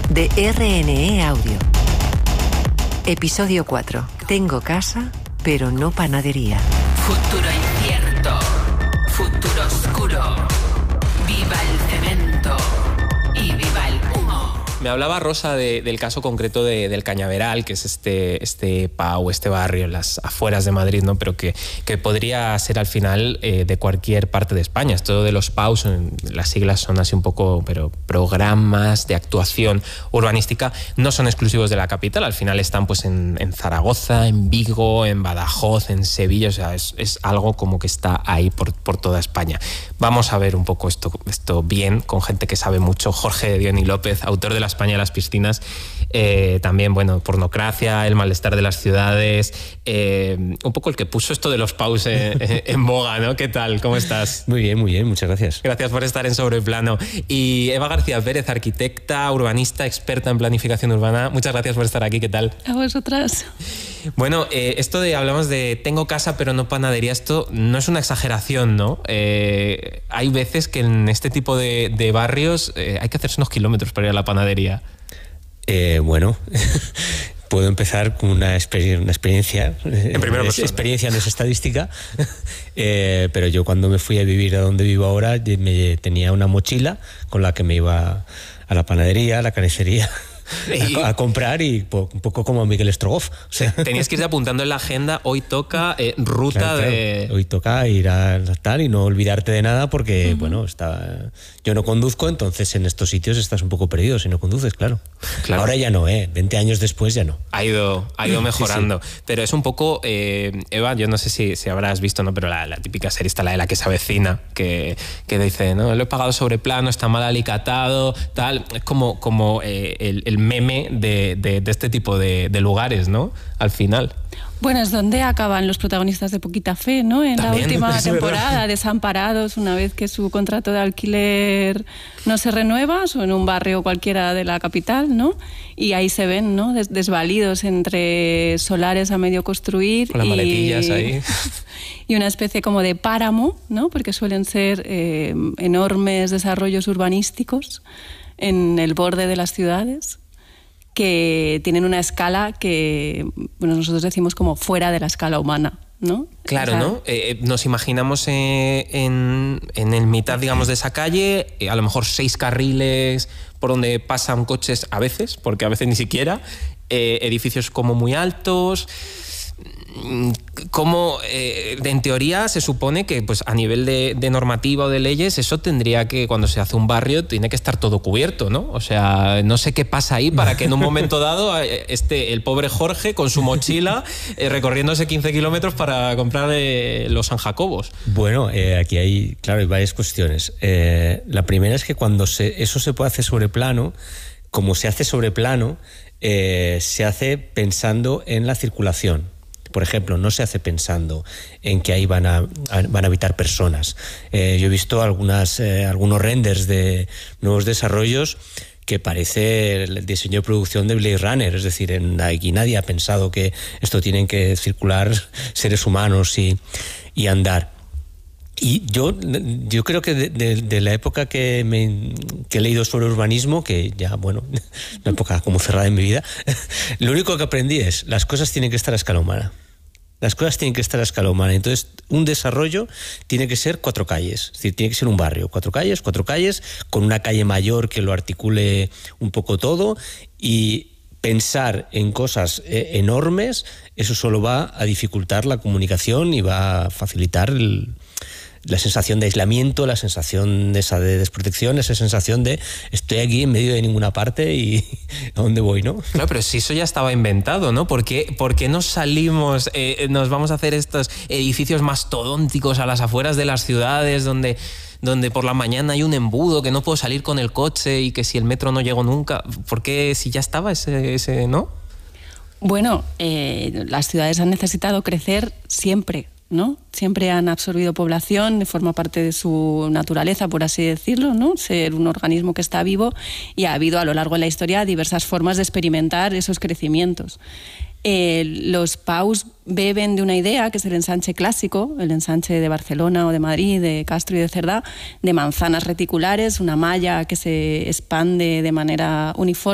de RNE Audio. Episodio 4. Tengo casa, pero no panadería. Futuro incierto. Futuro oscuro. Viva el cemento. Y viva el humo. Me hablaba Rosa del caso concreto del Cañaveral, que es este PAU, este barrio en las afueras de Madrid, ¿no? Pero que podría ser al final de cualquier parte de España. Esto de los PAUs, las siglas son así un poco, pero programas de actuación urbanística, no son exclusivos de la capital. Al final están pues en Zaragoza, en Vigo, en Badajoz, en Sevilla. O sea, es algo como que está ahí por toda España. Vamos a ver un poco esto bien, con gente que sabe mucho. Jorge Diony López, autor de La España de las piscinas, también, bueno, Pornocracia, El malestar de las ciudades, un poco el que puso esto de los PAUs en boga, ¿no? ¿Qué tal? ¿Cómo estás? Muy bien, muchas gracias. Gracias por estar en Sobreplano. Y Eva García Pérez, arquitecta, urbanista, experta en planificación urbana, muchas gracias por estar aquí. ¿Qué tal? A vosotras. Bueno, esto de hablamos de tengo casa pero no panadería, esto no es una exageración, ¿no? Hay veces que en este tipo de barrios hay que hacerse unos kilómetros para ir a la panadería. Bueno, puedo empezar con una experiencia. En primera persona. Experiencia no es estadística, pero yo cuando me fui a vivir a donde vivo ahora tenía una mochila con la que me iba a la panadería, a la carnicería, a comprar, y un poco como Miguel Strogoff. O sea, tenías que irte apuntando en la agenda, hoy toca ruta, claro, de... Hoy toca ir a tal y no olvidarte de nada porque, bueno, yo no conduzco, entonces en estos sitios estás un poco perdido si no conduces, claro. Ahora ya no, 20 años después ya no. Ha ido mejorando. Sí. Pero es un poco, Eva, yo no sé si habrás visto, ¿no? Pero la típica serie está la de La que se avecina, que dice, no, lo he pagado sobre plano, está mal alicatado, tal. Es como el meme de este tipo de lugares, ¿no? Al final. Bueno, es donde acaban los protagonistas de Poquita Fe, ¿no? En también, la última temporada, desamparados una vez que su contrato de alquiler no se renueva, o en un barrio cualquiera de la capital, ¿no? Y ahí se ven, ¿no? Desvalidos entre solares a medio construir. Con las maletillas ahí. Y una especie como de páramo, ¿no? Porque suelen ser enormes desarrollos urbanísticos en el borde de las ciudades, que tienen una escala que, bueno, nosotros decimos como fuera de la escala humana, ¿no? Claro, ¿no? Nos imaginamos en el mitad, digamos, de esa calle, a lo mejor 6 carriles por donde pasan coches a veces, porque a veces ni siquiera, edificios como muy altos. Como en teoría se supone que pues a nivel de normativa o de leyes eso tendría que, cuando se hace un barrio, tiene que estar todo cubierto, ¿no? O sea, no sé qué pasa ahí para que en un momento dado el pobre Jorge con su mochila recorriéndose 15 kilómetros para comprar los San Jacobos. Bueno, aquí hay varias cuestiones. La primera es que cuando eso se puede hacer sobre plano, como se hace sobre plano, se hace pensando en la circulación. Por ejemplo, no se hace pensando en que ahí van a habitar personas. Yo he visto algunos renders de nuevos desarrollos que parece el diseño de producción de Blade Runner. Es decir, aquí nadie ha pensado que esto tienen que circular seres humanos y andar. Y yo creo que de la época que he leído sobre urbanismo, que ya, bueno, una época como cerrada en mi vida, lo único que aprendí es las cosas tienen que estar a escala humana. Las cosas tienen que estar a escala humana. Entonces, un desarrollo tiene que ser 4 calles. Es decir, tiene que ser un barrio, 4 calles, con una calle mayor que lo articule un poco todo, y pensar en cosas enormes, eso solo va a dificultar la comunicación y va a facilitar la sensación de aislamiento, la sensación esa de desprotección, esa sensación de estoy aquí en medio de ninguna parte y ¿a dónde voy, no? Claro, pero si eso ya estaba inventado, ¿no? ¿Por qué no salimos, nos vamos a hacer estos edificios mastodónticos a las afueras de las ciudades donde por la mañana hay un embudo que no puedo salir con el coche y que si el metro no llegó nunca? ¿Por qué si ya estaba ese no? Bueno, las ciudades han necesitado crecer siempre, ¿no? Siempre han absorbido población, forma parte de su naturaleza, por así decirlo, ¿no? Ser un organismo que está vivo, y ha habido a lo largo de la historia diversas formas de experimentar esos crecimientos. Los PAUs beben de una idea que es el ensanche clásico, el ensanche de Barcelona o de Madrid, de Castro y de Cerdá, de manzanas reticulares, una malla que se expande de manera uniforme